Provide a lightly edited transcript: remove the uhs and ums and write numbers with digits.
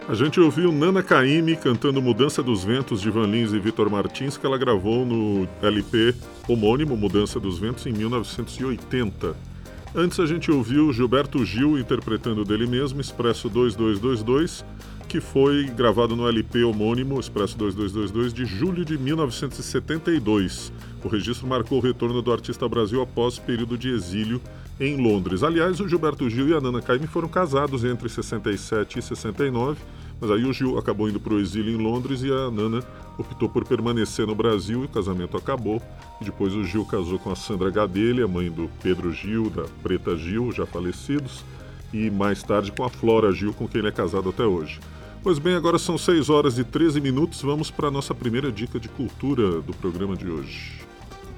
A gente ouviu Nana Caymmi cantando Mudança dos Ventos de Van Lins e Vitor Martins, que ela gravou no LP homônimo Mudança dos Ventos em 1980. Antes a gente ouviu Gilberto Gil interpretando dele mesmo Expresso 2222, que foi gravado no LP homônimo Expresso 2222 de julho de 1972. O registro marcou o retorno do artista ao Brasil após período de exílio em Londres. Aliás, o Gilberto Gil e a Nana Caymmi foram casados entre 67 e 69, mas aí o Gil acabou indo para o exílio em Londres e a Nana optou por permanecer no Brasil e o casamento acabou. E depois o Gil casou com a Sandra Gadelha, mãe do Pedro Gil, da Preta Gil, já falecidos, e mais tarde com a Flora Gil, com quem ele é casado até hoje. Pois bem, agora são 6 horas e 13 minutos, vamos para a nossa primeira dica de cultura do programa de hoje.